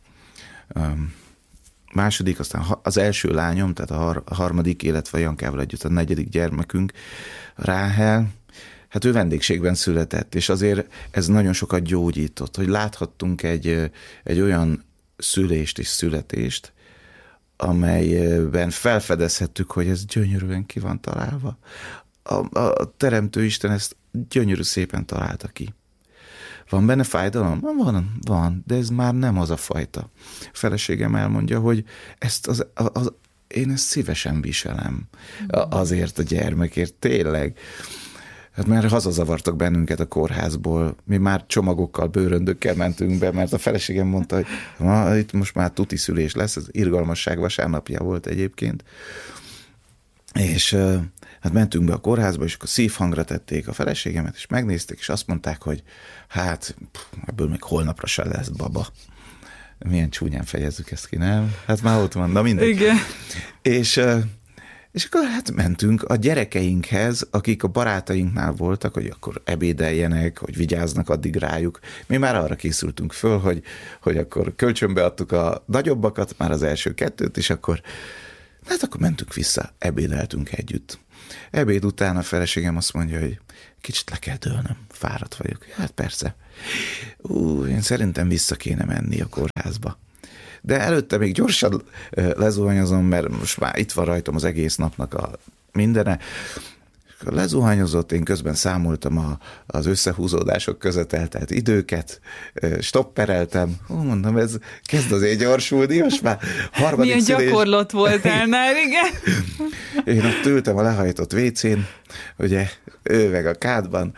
második, aztán az első lányom, tehát a harmadik, illetve Jankával együtt a negyedik gyermekünk, Ráhel, hát ő vendégségben született, és azért ez nagyon sokat gyógyított, hogy láthattunk egy olyan szülést és születést, amelyben felfedezhettük, hogy ez gyönyörűen ki van találva. A Teremtő Isten ezt gyönyörű szépen találta ki. Van benne fájdalom? Van, de ez már nem az a fajta. A feleségem elmondja, hogy én ezt szívesen viselem. Azért a gyermekért, tényleg. Hát már hazazavartak bennünket a kórházból. Mi már csomagokkal, bőröndökkel mentünk be, mert a feleségem mondta, hogy itt most már tuti szülés lesz, ez irgalmasság vasárnapja volt egyébként. És hát mentünk be a kórházba, és akkor szívhangra tették a feleségemet, és megnézték, és azt mondták, hogy hát ebből még holnapra se lesz baba. Milyen csúnyán fejezzük ezt ki, nem? Hát már ott van, na mindegy. Igen. És akkor hát mentünk a gyerekeinkhez, akik a barátainknál voltak, hogy akkor ebédeljenek, hogy vigyáznak addig rájuk. Mi már arra készültünk föl, hogy akkor kölcsönbe adtuk a nagyobbakat, már az első kettőt, és akkor mentünk vissza, ebédeltünk együtt. Ebéd után a feleségem azt mondja, hogy kicsit le kell dőlnöm, fáradt vagyok. Hát persze. Én szerintem vissza kéne menni a kórházba. De előtte még gyorsan lezuhanyozom, mert most már itt van rajtam az egész napnak a mindene. Lezuhanyozott, én közben számoltam az összehúzódások között eltelt időket, stoppereltem. Mondom, ez kezd azért gyorsulni, most már harmadik milyen szülés. gyakorlott voltál már, igen. Én ott ültem a lehajtott WC-n, ugye, ő meg a kádban.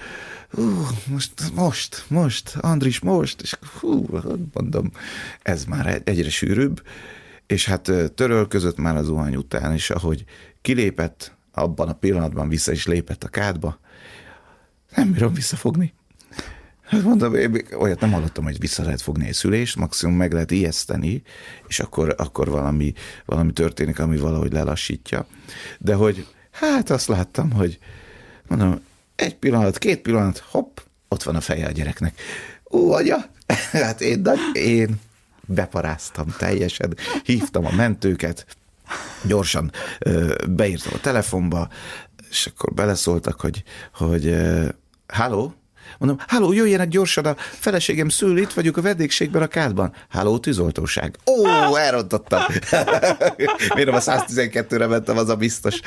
Most, Andris, most, és mondom, ez már egyre sűrűbb, és hát törölközött már a zuhany után, és ahogy kilépett, abban a pillanatban vissza is lépett a kádba, nem bírom visszafogni. Hát mondom, én olyat nem hallottam, hogy vissza lehet fogni egy szülést, maximum meg lehet ijeszteni, és akkor valami történik, ami valahogy lelassítja. De hogy hát azt láttam, hogy mondom, 1 pillanat, 2 pillanat, hopp, ott van a feje a gyereknek. Anya! Hát én beparáztam teljesen, hívtam a mentőket, gyorsan beírtam a telefonba, és akkor beleszóltak, hogy halló? Mondom, halló, jöjjenek gyorsan, a feleségem szül, itt vagyok a vendégségben a kádban. Halló, tűzoltóság. Elrontottam. Miért nem a 112-re mentem, az a biztos.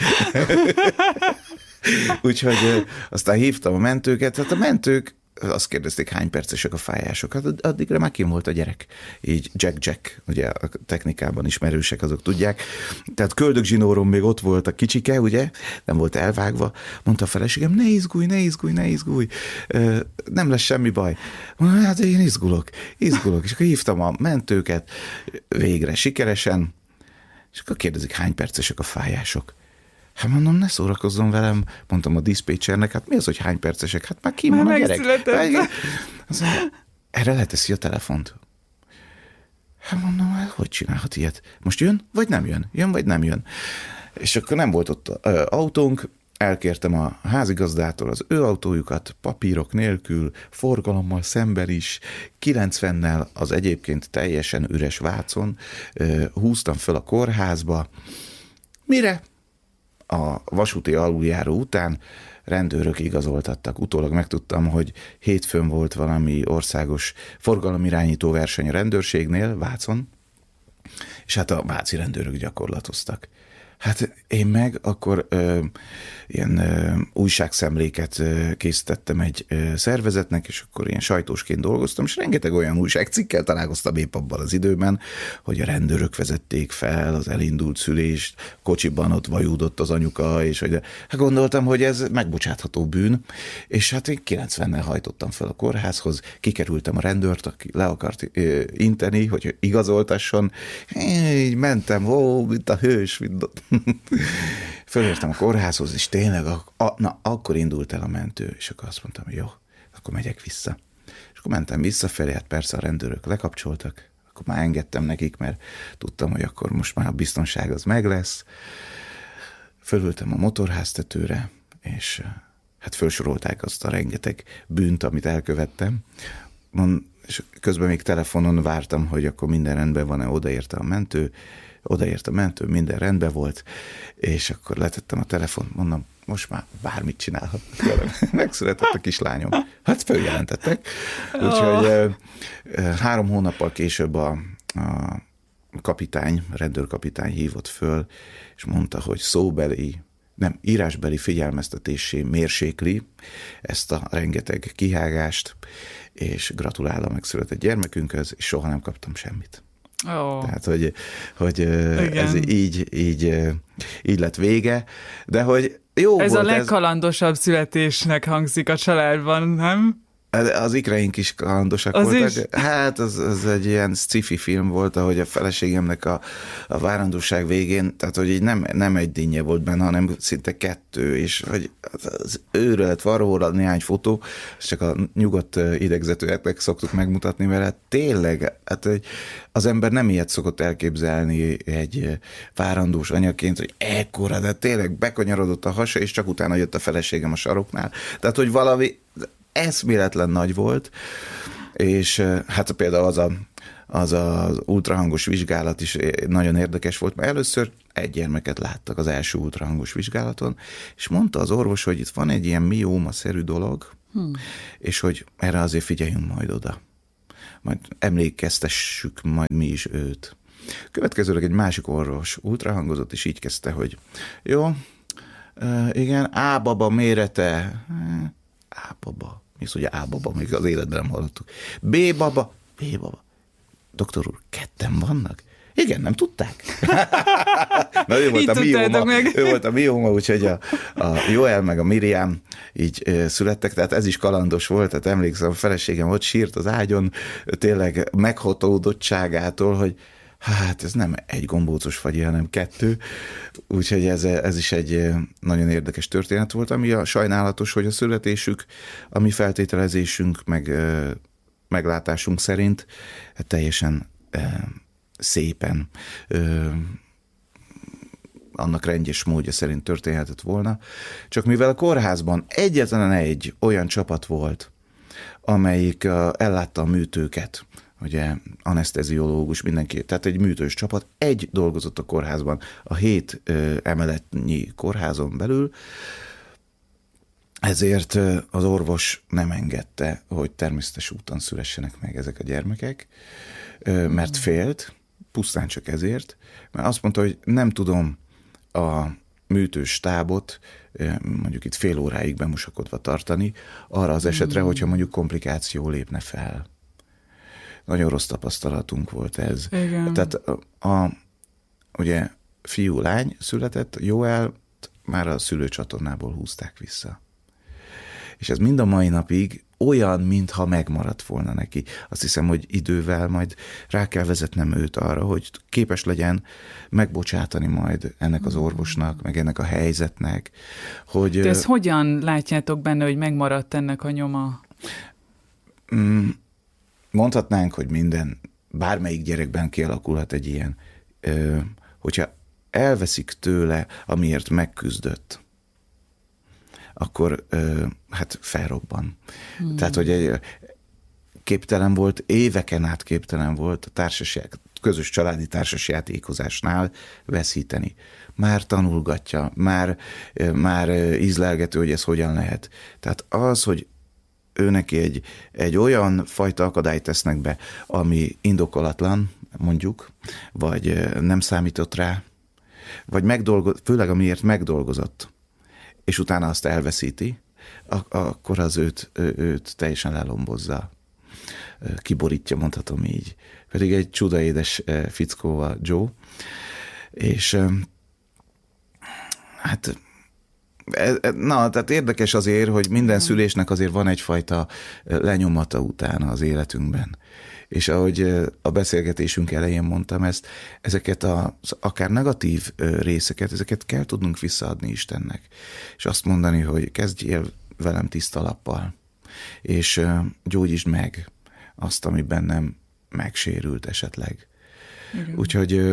Úgyhogy aztán hívtam a mentőket, hát a mentők azt kérdezték, hány percesek a fájások. Hát addigra már kim volt a gyerek. Így Jack, ugye a technikában ismerősek, azok tudják. Tehát köldögzsinóron még ott volt a kicsike, ugye, nem volt elvágva. Mondta a feleségem, ne izgulj. Nem lesz semmi baj. Mondom, hát én izgulok. És akkor hívtam a mentőket, végre sikeresen, és akkor kérdezik, hány percesek a fájások. Hát mondom, ne szórakozzon velem, mondtam a diszpécsernek, hát mi az, hogy hány percesek? Hát már ki van a gyerek? Erre leteszi a telefont. Hát mondom, hogy csinálhat ilyet? Most jön, vagy nem jön? Jön, vagy nem jön? És akkor nem volt ott autónk, elkértem a házigazdától az ő autójukat, papírok nélkül, forgalommal szemben is, 90-nel az egyébként teljesen üres Vácon, húztam föl a kórházba. Mire? A vasúti aluljáró után rendőrök igazoltattak. Utólag megtudtam, hogy hétfőn volt valami országos forgalomirányító verseny a rendőrségnél, Vácon, és hát a váci rendőrök gyakorlatoztak. Hát én meg akkor ilyen újságszemléket készítettem egy szervezetnek, és akkor ilyen sajtósként dolgoztam, és rengeteg olyan újságcikkel találkoztam épp abban az időben, hogy a rendőrök vezették fel az elindult szülést, kocsiban ott vajúdott az anyuka, és hogy hát gondoltam, hogy ez megbocsátható bűn, és hát én 90-nel hajtottam fel a kórházhoz, kikerültem a rendőrt, aki le akart inteni, hogy igazoltasson, így mentem, mint a hős, fölértem a kórházhoz, és tényleg akkor indult el a mentő, és akkor azt mondtam, hogy jó, akkor megyek vissza. És akkor mentem visszafelé, hát persze a rendőrök lekapcsoltak, akkor már engedtem nekik, mert tudtam, hogy akkor most már a biztonság az meg lesz. Fölültem a motorháztetőre, és hát felsorolták azt a rengeteg bűnt, amit elkövettem. És közben még telefonon vártam, hogy akkor minden rendben van-e, odaért a mentő, minden rendben volt, és akkor letettem a telefont, mondom, most már bármit csinálhat. Megszületett a kislányom. Hát följelentettek. Úgyhogy 3 hónappal később a rendőrkapitány hívott föl, és mondta, hogy írásbeli figyelmeztetésé mérsékli ezt a rengeteg kihágást, és gratulál a megszületett gyermekünkhöz, és soha nem kaptam semmit. Oh. Tehát, hogy ez így lett vége, de hogy jó ez volt. A legkalandosabb születésnek hangzik a családban, nem? Az ikreink is kalandosak az voltak. Is? Hát az egy ilyen sci-fi film volt, ahogy a feleségemnek a várandóság végén, tehát hogy így nem egy dinnye volt benne, hanem szinte 2, és hogy az őre lett varróra néhány fotó, és csak a nyugodt idegzetőeknek szoktuk megmutatni, mert tényleg, hát az ember nem ilyet szokott elképzelni egy várandós anyaként, hogy ekkora, de tényleg bekanyarodott a hasa, és csak utána jött a feleségem a saroknál. Tehát, hogy valami eszméletlen nagy volt, és hát például az ultrahangos vizsgálat is nagyon érdekes volt, mert először egy gyermeket láttak az első ultrahangos vizsgálaton, és mondta az orvos, hogy itt van egy ilyen mióma-szerű dolog, és hogy erre azért figyeljünk majd oda. Majd emlékeztessük majd mi is őt. Következőleg egy másik orvos ultrahangozott, és így kezdte, hogy jó, igen, A-baba mérete, A-baba. Mi az, hogy A-baba? Még az életben nem hallottuk. B-baba. B-baba. Doktor úr, 2 vannak? Igen, nem tudták. Na, ő volt a mióma, úgyhogy a Joel meg a Miriam így születtek, tehát ez is kalandos volt, tehát emlékszem, a feleségem ott sírt az ágyon, tényleg meghatódottságától, hogy hát ez nem egy gombócos fagyi, hanem 2, úgyhogy ez is egy nagyon érdekes történet volt, ami a sajnálatos, hogy a születésük, a mi feltételezésünk, meg meglátásunk szerint teljesen szépen annak rendjes módja szerint történhetett volna. Csak mivel a kórházban egyetlen egy olyan csapat volt, amelyik ellátta a műtőket, ugye aneszteziológus, mindenki, tehát egy műtős csapat, egy dolgozott a kórházban, a 7 emeletnyi kórházon belül, ezért az orvos nem engedte, hogy természetes úton szülessenek meg ezek a gyermekek, mert félt, pusztán csak ezért, mert azt mondta, hogy nem tudom a műtős stábot mondjuk itt fél óráig bemosakodva tartani, arra az esetre, hogyha mondjuk komplikáció lépne fel. Nagyon rossz tapasztalatunk volt ez. Igen. Tehát ugye fiú-lány született, Joel már a szülőcsatornából húzták vissza. És ez mind a mai napig olyan, mintha megmaradt volna neki. Azt hiszem, hogy idővel majd rá kell vezetnem őt arra, hogy képes legyen megbocsátani majd ennek az orvosnak, meg ennek a helyzetnek. Hogy, de ezt hogyan látjátok benne, hogy megmaradt ennek a nyoma? Mondhatnánk, hogy bármelyik gyerekben kialakulhat egy ilyen, hogyha elveszik tőle, amiért megküzdött, akkor hát felrobban. Tehát, hogy képtelen volt, éveken át képtelen volt a közös családi társasjátékozásnál veszíteni. Már tanulgatja, már ízlelgető, hogy ez hogyan lehet. Tehát az, hogy ő neki egy olyan fajta akadályt tesznek be, ami indokolatlan, mondjuk, vagy nem számított rá, vagy főleg amiért megdolgozott, és utána azt elveszíti, akkor az őt teljesen lelombozza, kiborítja, mondhatom így. Pedig egy csudaédes fickó a Joe, és hát tehát érdekes azért, hogy minden szülésnek azért van egyfajta lenyomata utána az életünkben. És ahogy a beszélgetésünk elején mondtam ezeket akár negatív részeket, ezeket kell tudnunk visszaadni Istennek. És azt mondani, hogy kezdjél velem tiszta lappal, és gyógyítsd meg azt, ami bennem megsérült esetleg. Igen. Úgyhogy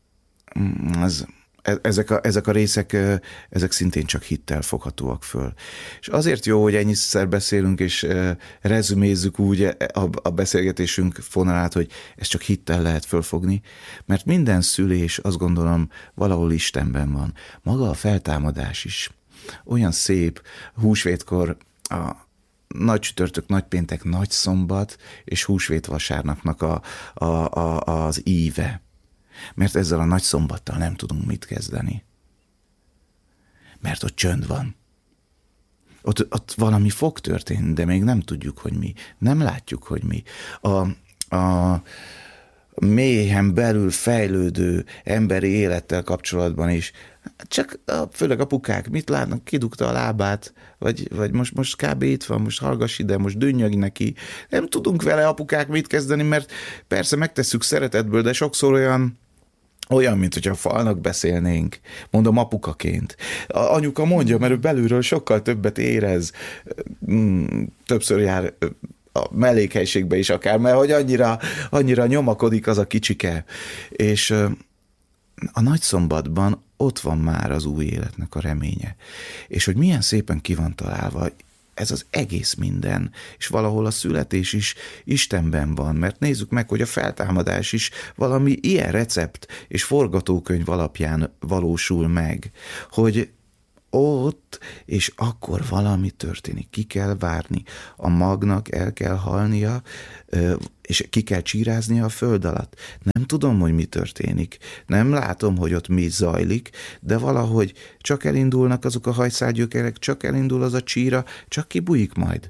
ezek a részek, ezek szintén csak hittel foghatóak föl. És azért jó, hogy ennyiszer beszélünk, és rezümézzük úgy a beszélgetésünk fonalát, hogy ezt csak hittel lehet fölfogni, mert minden szülés, azt gondolom, valahol Istenben van. Maga a feltámadás is olyan szép, húsvétkor a nagy csütörtök, nagypéntek, nagy szombat, és húsvét vasárnapnak az íve. Mert ezzel a nagy szombattal nem tudunk mit kezdeni. Mert ott csönd van. Ott valami fog történni, de még nem tudjuk, hogy mi. Nem látjuk, hogy mi. mélyen belül fejlődő emberi élettel kapcsolatban is. Csak főleg apukák mit látnak, kidugta a lábát, vagy most kb. Itt van, most hallgass ide, most dünnyög neki. Nem tudunk vele apukák mit kezdeni, mert persze megtesszük szeretetből, de sokszor olyan, mint hogyha a falnak beszélnénk. Mondom apukaként. Anyuka mondja, mert ő belülről sokkal többet érez. Többször jár a mellékhelyiségbe is akár, mert hogy annyira nyomakodik az a kicsike. És a Nagyszombatban ott van már az új életnek a reménye. És hogy milyen szépen ki van találva, ez az egész minden, és valahol a születés is Istenben van, mert nézzük meg, hogy a feltámadás is valami ilyen recept és forgatókönyv alapján valósul meg, hogy ott, és akkor valami történik. Ki kell várni, a magnak el kell halnia, és ki kell csíráznia a föld alatt. Nem tudom, hogy mi történik. Nem látom, hogy ott mi zajlik, de valahogy csak elindulnak azok a hajszálgyökerek, csak elindul az a csíra, csak kibújik majd.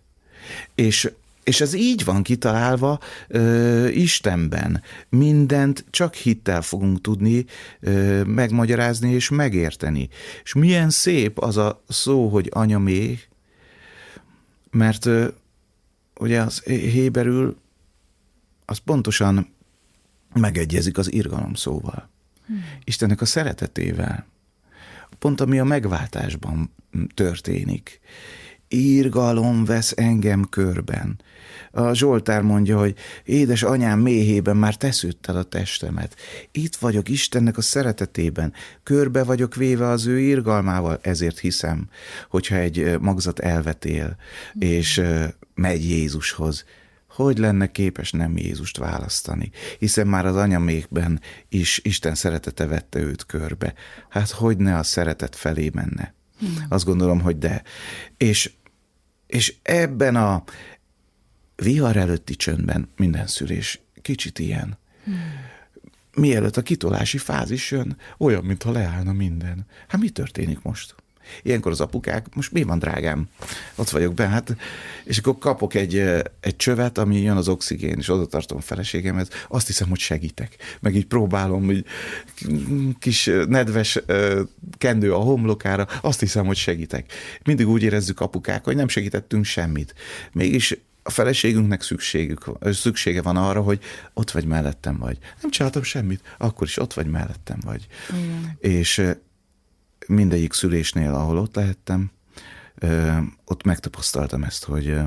És ez így van kitalálva Istenben. Mindent csak hittel fogunk tudni megmagyarázni és megérteni. És milyen szép az a szó, hogy anyaméh, mert ugye az héberül az pontosan megegyezik az irgalom szóval. Istennek a szeretetével. Pont ami a megváltásban történik. Irgalom vesz engem körben. A Zsoltár mondja, hogy édes anyám méhében már tesződtel a testemet. Itt vagyok Istennek a szeretetében, körbe vagyok véve az ő irgalmával, ezért hiszem, hogyha egy magzat elvetél, és megy Jézushoz, hogy lenne képes nem Jézust választani, hiszen már az anyamékben is Isten szeretete vette őt körbe. Hát hogy ne a szeretet felé menne? Azt gondolom, hogy de. És ebben a vihar előtti csöndben minden szülés kicsit ilyen. Mielőtt a kitolási fázis jön, olyan, mintha leállna minden. Hát mi történik most? Ilyenkor az apukák, most mi van, drágám? Ott vagyok be, hát, és akkor kapok egy csövet, ami jön az oxigén, és oda tartom a feleségemet, azt hiszem, hogy segítek. Meg így próbálom, hogy kis nedves kendő a homlokára, azt hiszem, hogy segítek. Mindig úgy érezzük apukák, hogy nem segítettünk semmit. Mégis a feleségünknek szüksége van arra, hogy ott vagy mellettem vagy. Nem csináltam semmit, akkor is ott vagy mellettem vagy. És mindegyik szülésnél, ahol ott lehettem, ott megtapasztaltam ezt,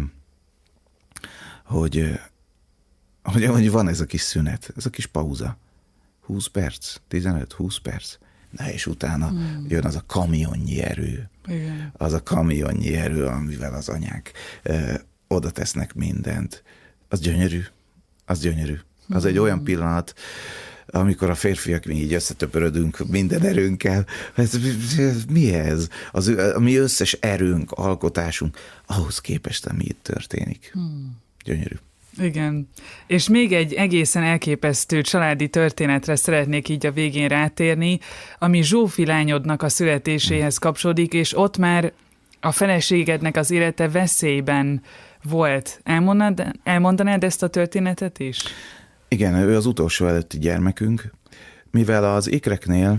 hogy van ez a kis szünet, ez a kis pauza. 20 perc, 15-20 perc. Na és utána jön az a kamionnyi erő. Igen. Az a kamionnyi erő, amivel az anyák oda tesznek mindent. Az gyönyörű. Az gyönyörű. Az egy olyan pillanat, amikor a férfiak mi így összetöpörödünk minden erőnkkel. Mi ez? A mi összes erőnk, alkotásunk, ahhoz képest, ami itt történik. Gyönyörű. Igen. És még egy egészen elképesztő családi történetre szeretnék így a végén rátérni, ami Zsófi lányodnak a születéséhez kapcsolódik, és ott már a feleségednek az élete veszélyben volt. Elmondanád ezt a történetet is? Igen, ő az utolsó előtti gyermekünk, mivel az ikreknél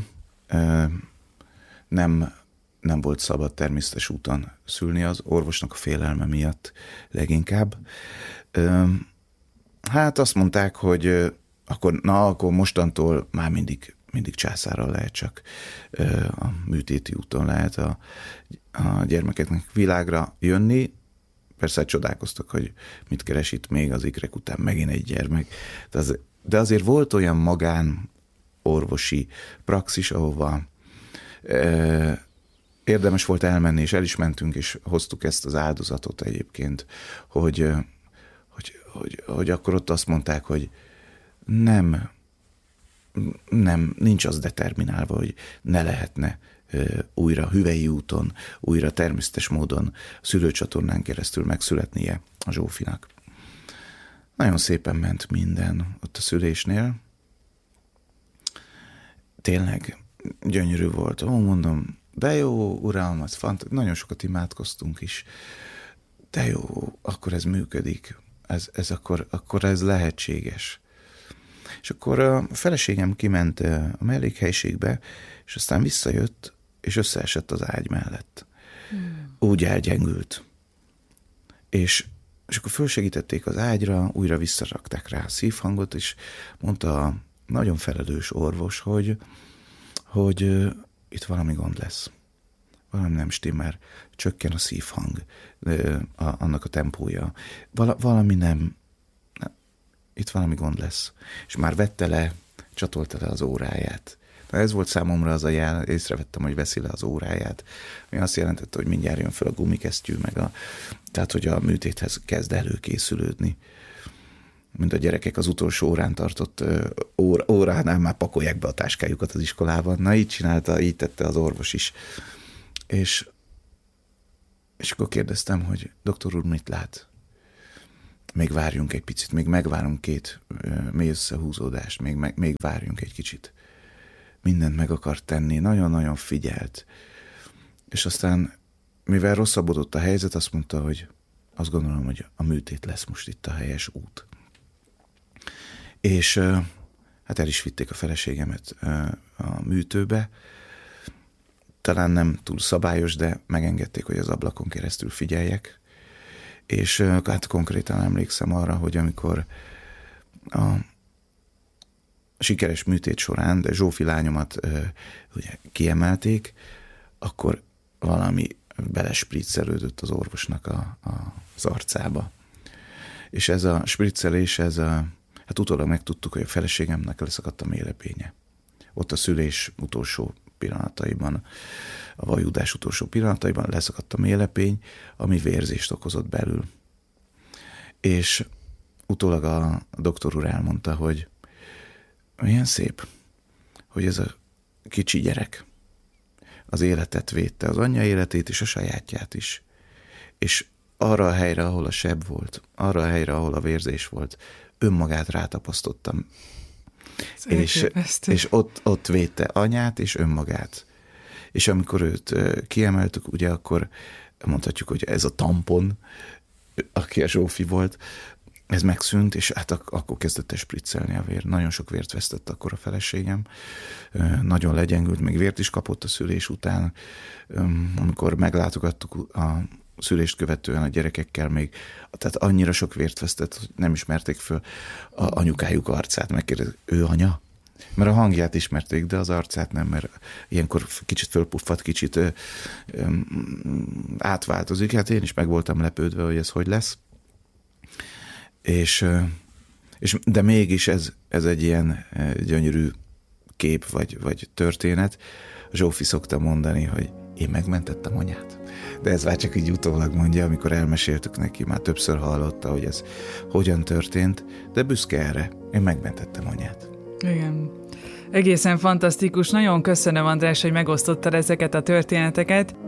nem volt szabad természetes úton szülni, az orvosnak a félelme miatt leginkább. Hát azt mondták, hogy akkor mostantól már mindig császárral lehet, csak a műtéti úton lehet a gyermekeknek világra jönni. Persze csodálkoztak, hogy mit keres itt még az ikrek után megint egy gyermek. De azért volt olyan magán orvosi praxis, ahova érdemes volt elmenni, és el is mentünk, és hoztuk ezt az áldozatot egyébként, hogy akkor ott azt mondták, hogy nincs az determinálva, hogy ne lehetne újra hüvei úton, újra természetes módon szülőcsatornán keresztül megszületnie a Zsófinak. Nagyon szépen ment minden ott a szülésnél. Tényleg gyönyörű volt. Mondom, de jó, uram, ez nagyon sokat imádkoztunk is. De jó, akkor ez működik. Ez akkor ez lehetséges. És akkor a feleségem kiment a mellékhelyiségbe, és aztán visszajött, és összeesett az ágy mellett. Úgy elgyengült. És akkor fölsegítették az ágyra, újra visszarakták rá a szívhangot, és mondta a nagyon felelős orvos, hogy itt valami gond lesz. Valami nem stimmel, csökken a szívhang, annak a tempója. Valami nem, itt valami gond lesz. És már vette le, csatolta le az óráját. Na ez volt számomra az a jel, észrevettem, hogy veszi le az óráját, ami azt jelentette, hogy mindjárt jön fel a gumikesztyű, tehát hogy a műtéthez kezd előkészülődni. Mint a gyerekek az utolsó órán tartott óránál már pakolják be a táskájukat az iskolában. Na így csinálta, így tette az orvos is. És akkor kérdeztem, hogy doktor úr, mit lát? Még várjunk egy picit, még megvárunk 2 mély összehúzódást, még várjunk egy kicsit. Mindent meg akart tenni, nagyon-nagyon figyelt. És aztán, mivel rosszabbodott a helyzet, azt mondta, hogy azt gondolom, hogy a műtét lesz most itt a helyes út. És hát el is vitték a feleségemet a műtőbe. Talán nem túl szabályos, de megengedték, hogy az ablakon keresztül figyeljek. És hát konkrétan emlékszem arra, hogy amikor a sikeres műtét során, de Zsófi lányomat ugye kiemelték, akkor valami belespriccelődött az orvosnak az arcába. És ez a spriccelés, hát utólag megtudtuk, hogy a feleségemnek leszakadt a méhlepénye. Ott a szülés utolsó pillanataiban, a vajudás utolsó pillanataiban leszakadt a méhlepény, ami vérzést okozott belül. És utólag a doktor úr elmondta, hogy milyen szép, hogy ez a kicsi gyerek az életet védte, az anyja életét és a sajátját is. És arra a helyre, ahol a seb volt, arra a helyre, ahol a vérzés volt, önmagát rátapasztottam. És ott védte anyát és önmagát. És amikor őt kiemeltük, ugye akkor mondhatjuk, hogy ez a tampon, aki a Zsófi volt, ez megszűnt, és hát akkor kezdett el spriccelni a vér. Nagyon sok vért vesztett akkor a feleségem. Nagyon legyengült, még vért is kapott a szülés után. Amikor meglátogattuk a szülést követően a gyerekekkel még, tehát annyira sok vért vesztett, hogy nem ismerték föl a anyukájuk arcát. Megkérdezik, ő anya? Mert a hangját ismerték, de az arcát nem, mert ilyenkor kicsit fölpuffat, kicsit átváltozik. Hát én is meg voltam lepődve, hogy ez hogy lesz. De mégis ez egy ilyen gyönyörű kép vagy történet. Zsófi szokta mondani, hogy én megmentettem anyát. De ez már csak így utólag mondja, amikor elmeséltük neki, már többször hallotta, hogy ez hogyan történt, de büszke erre, én megmentettem anyát. Igen. Egészen fantasztikus. Nagyon köszönöm, András, hogy megosztottad ezeket a történeteket.